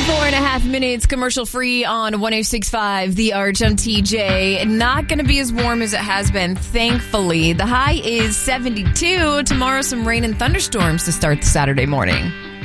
4.5 minutes commercial free on 106.5 The Arch. I'm TJ. Not going to be as warm as it has been, thankfully. The high is 72. Tomorrow, some rain and thunderstorms to start the Saturday morning.